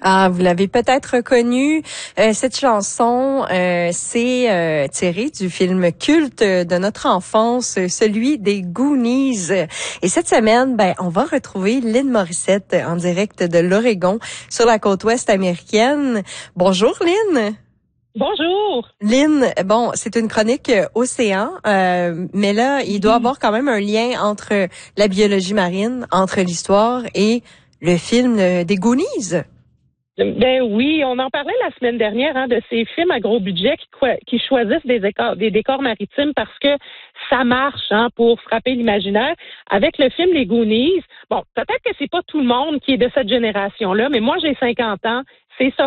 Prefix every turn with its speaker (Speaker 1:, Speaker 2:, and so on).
Speaker 1: Ah, vous l'avez peut-être reconnu. Cette chanson, c'est tiré du film culte de notre enfance, celui des Goonies. Et cette semaine, on va retrouver Lynn Morissette en direct de l'Oregon sur la côte ouest américaine. Bonjour Lynn.
Speaker 2: Bonjour.
Speaker 1: Lynn, bon, c'est une chronique océan, mais là, il doit y avoir quand même un lien entre la biologie marine, entre l'histoire et le film des Goonies.
Speaker 2: Ben oui, on en parlait la semaine dernière de ces films à gros budget qui choisissent des décors maritimes parce que ça marche pour frapper l'imaginaire. Avec le film Les Goonies, bon, peut-être que c'est pas tout le monde qui est de cette génération-là, mais moi j'ai 50 ans, c'est ça